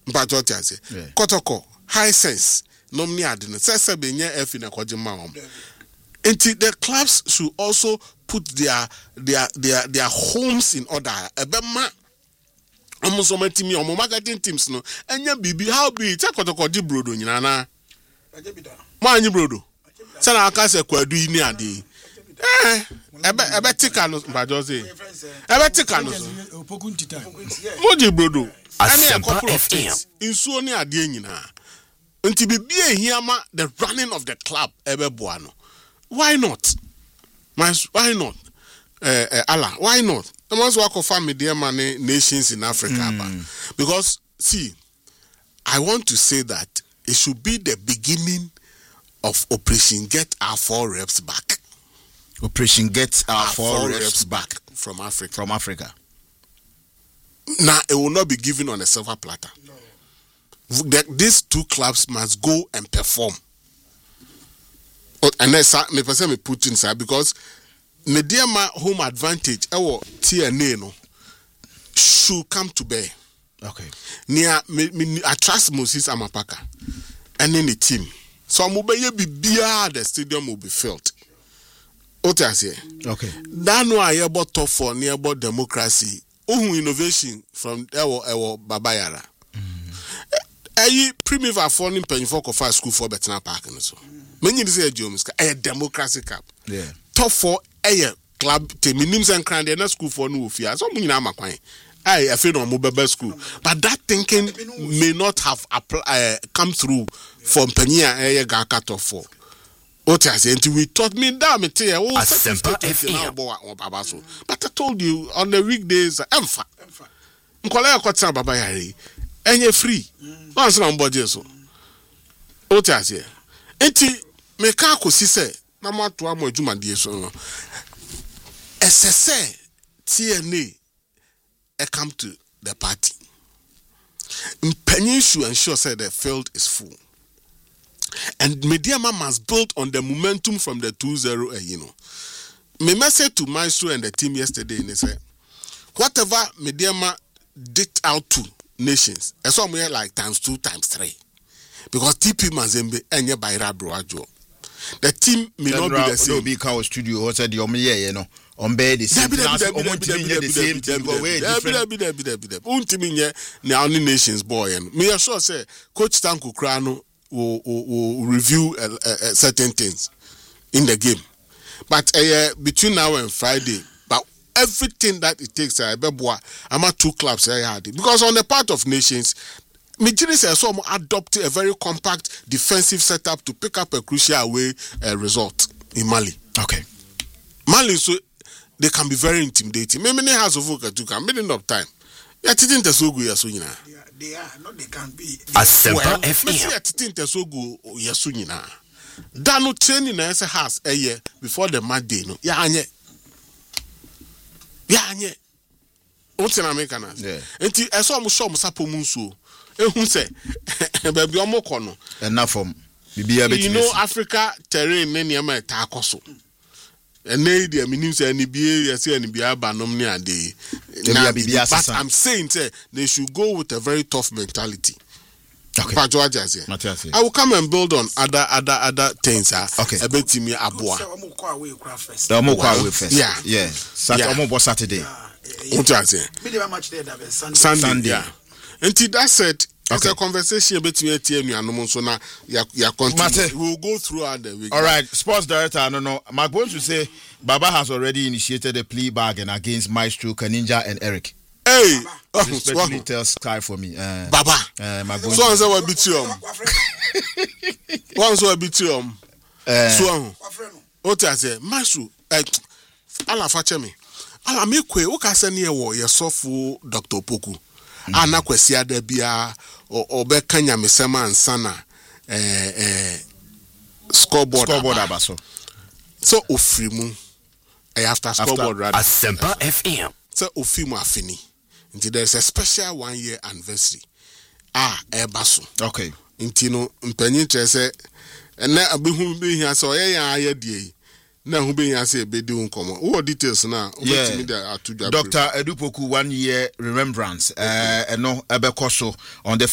Mpachotiase. Kotoko, high sense, nomni adino. Sese benye F in a kojima. Until the clubs should also put their homes in order. Ebema almost so many teams, marketing teams no. Enya bibi how be it? Kotoko di brodo nyina. Ma nyi brodo. Sana akase kwadu ini ade. Ebe tika no Mpachotiase. Ebe tika no. Moji brodo. Asempa FM. Insuo ni ade nyina. Until bibi ehia the running of the club ebe boano. Why not? Why not? Allah, why not? I must work for media money nations in Africa. Because, see, I want to say that it should be the beginning of Operation Get Our 4 Reps Back. Operation Get Our 4 Reps Back. From Africa. From Africa. Now, it will not be given on a silver platter. No. These two clubs must go and perform. And then me person me put inside because Mediama home advantage TNA no should come to bear. Okay. Near me I trust Moses Amapaka and in the team. So Mobile be the stadium will be filled. Otiase. Okay. That no I about top for near about democracy. Innovation from Ewo Babayara. Primitive falling penny for school for Betna Park and so. Many say Jones a democracy cup. Yeah. Top 4 club minimums and crown they not school for no fear. So many namakwan. I feel on mobile school. But that thinking may not have come through from Penia a Gaka top 4. Otiase until we taught me that but I told you on the weekdays Emfa. Nkola kwatsa baba yare. Enye free. Once on budget so. Otiase. Enti meka akosi se na mato amo adwumade so no. SSA TNA come to the party. Mpanyin should ensure say the field is full. And Mediama must build on the momentum from the 2-0, Me message to Maestro and the team yesterday, and they said, whatever Mediama dipped out to nations, and somewhere like times 2, times 3. Because TP Mazembe and your Baira Broajo. The team may not be the same. Be Cow Studio or said your me, on bed is the same nations boy and me sure say Coach Tanko Krano will review certain things in the game. But between now and Friday, but everything that it takes, I'm at 2 clubs because on the part of nations, Nigeria says adopt a very compact defensive setup to pick up a crucial away result in Mali. Okay. Mali, so they can be very intimidating. Many has of work to come, minute of time. They are so good, they are, not they can be. Asempa FM. Dano training as a house a year before the mad day. No, Yanye. What's in American? Yeah. And I saw Mushom Sapomunsu. Who say, baby, I'm more enough from Africa terrain, many am a tacoso. And they, I mean, say, any be any be a banomnia day. But I'm saying, they should go with a very tough mentality. Okay. I will come and build on other things. Okay. A bit to me, Abua. Yeah. Saturday. What I say? Sunday. Until that said, okay. A conversation between TNU and so now you continue. We'll go throughout the week. All right, sports director, I don't know. Mark Bones will say Baba has already initiated a plea bargain against Maestro, Kaninja, and Eric. Hey, respectfully tell Sky for me. Baba, Mark Bones. So answer what beat you. Once what beat you. So, what I say, Maestro, Allah fache me. Allah me kwe. O kase niye wo yesofu Dr. Poku. Ana kwesi ada bia obe kanya mesema ansana scoreboard abaso. So ofrimu after scoreboard rather. Asempa FM. So ofimu afini. Until there's a special 1-year anniversary. Ebaso. Okay. Intino mpanyin trese na abehu be hia so ye die. Na who be here say be do nkomo. What details now? Yeah. Dr. Edupoku 1-year remembrance. No ebekoso on the